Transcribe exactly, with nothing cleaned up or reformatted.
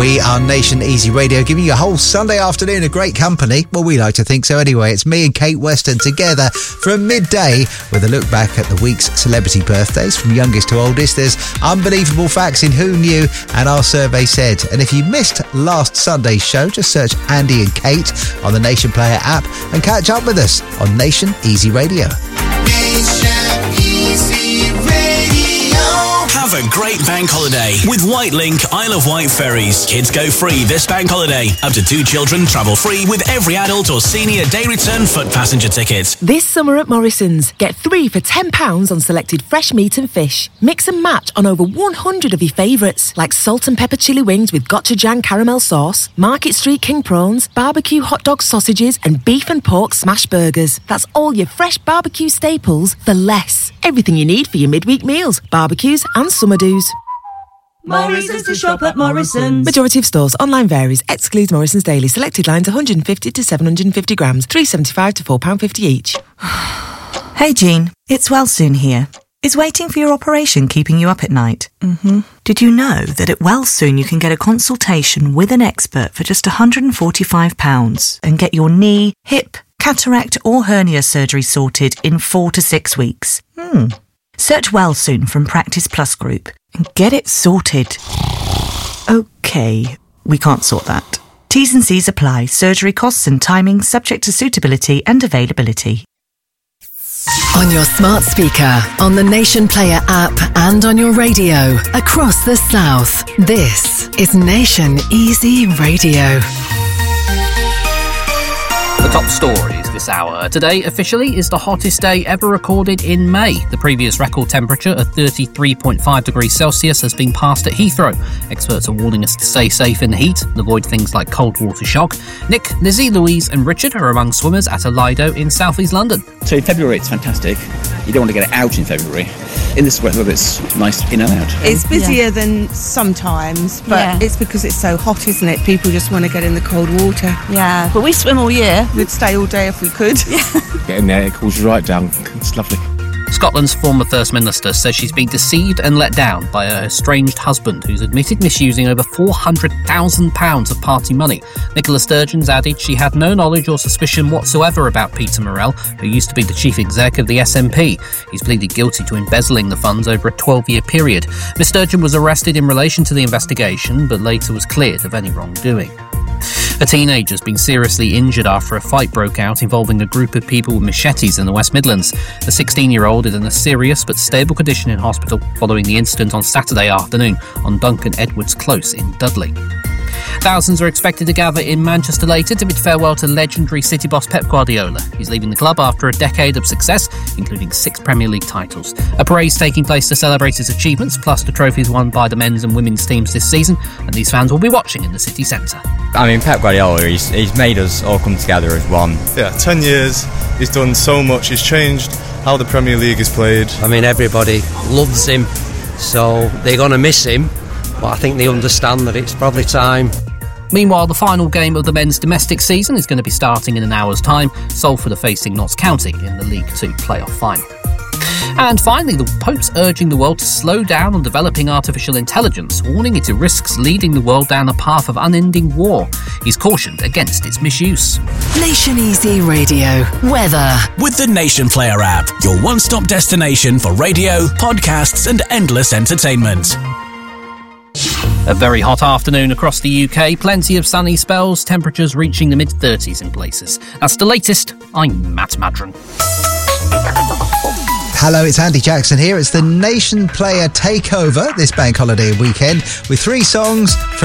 We are Nation Easy Radio, giving you a whole Sunday afternoon of great company. Well, we like to think so anyway. It's me and Kate Weston together from midday with a look back at the week's celebrity birthdays from youngest to oldest. There's unbelievable facts in Who Knew and Our Survey Said. And if you missed last Sunday's show, just search Andy and Kate on the Nation Player app and catch up with us on Nation Easy Radio. Nation Easy Radio. Have a great bank holiday with Whitelink Isle of Wight ferries. Kids go free this bank holiday. Up to two children travel free with every adult or senior day return foot passenger ticket. This summer at Morrison's, get three for ten pounds on selected fresh meat and fish. Mix and match on over one hundred of your favourites, like salt and pepper chili wings with gochujang caramel sauce, Market Street king prawns, barbecue hot dog sausages, and beef and pork smash burgers. That's all your fresh barbecue staples for less. Everything you need for your midweek meals, barbecues and summer do's. Morrison's to shop at Morrison's. Majority of stores. Online varies. Excludes Morrison's Daily. Selected lines one hundred fifty to seven hundred fifty grams. three pounds seventy-five to four pounds fifty each. Hey Jean, it's Wellsoon here. Is waiting for your operation keeping you up at night? Mm-hmm. Did you know that at Wellsoon you can get a consultation with an expert for just one hundred forty-five pounds and get your knee, hip, cataract or hernia surgery sorted in four to six weeks? Hmm. Search Wellsoon from Practice Plus Group and get it sorted. OK, we can't sort that. T's and C's apply. Surgery costs and timing subject to suitability and availability. On your smart speaker, on the Nation Player app and on your radio across the South. This is Nation Easy Radio. The top stories this hour. Today, officially, is the hottest day ever recorded in May. The previous record temperature of thirty-three point five degrees Celsius has been passed at Heathrow. Experts are warning us to stay safe in the heat and avoid things like cold water shock. Nick, Lizzie, Louise and Richard are among swimmers at a Lido in South East London. So in February it's fantastic. You don't want to get it out in February. In this weather it's nice in and out. It's busier yeah. than sometimes, but yeah. it's because it's so hot, isn't it? People just want to get in the cold water. Yeah, but we swim all year. We'd stay all day if we could. Getting there, it cools you right down. It's lovely. Scotland's former First Minister says she's been deceived and let down by her estranged husband, who's admitted misusing over four hundred thousand pounds of party money. Nicola Sturgeon's added she had no knowledge or suspicion whatsoever about Peter Murrell, who used to be the chief exec of the S N P. He's pleaded guilty to embezzling the funds over a twelve-year period. Miss Sturgeon was arrested in relation to the investigation, but later was cleared of any wrongdoing. A teenager has been seriously injured after a fight broke out involving a group of people with machetes in the West Midlands. The sixteen-year-old is in a serious but stable condition in hospital following the incident on Saturday afternoon on Duncan Edwards Close in Dudley. Thousands are expected to gather in Manchester later to bid farewell to legendary City boss Pep Guardiola. He's leaving the club after a decade of success, including six Premier League titles. A parade's taking place to celebrate his achievements, plus the trophies won by the men's and women's teams this season, and these fans will be watching in the city centre. I mean, Pep Guardiola, he's, he's made us all come together as one. Yeah, ten years, he's done so much, he's changed how the Premier League is played. I mean, everybody loves him, so they're going to miss him, but I think they understand that it's probably time. Meanwhile, the final game of the men's domestic season is going to be starting in an hour's time. Salford are facing Notts County in the League Two playoff final. And finally, the Pope's urging the world to slow down on developing artificial intelligence, warning it risks leading the world down a path of unending war. He's cautioned against its misuse. Nation Easy Radio. Weather. With the Nation Player app, your one-stop destination for radio, podcasts and endless entertainment. A very hot afternoon across the U K. Plenty of sunny spells, temperatures reaching the mid-thirties in places. That's the latest. I'm Matt Madron. Hello, it's Andy Jackson here. It's the Nation Player Takeover this bank holiday weekend with three songs from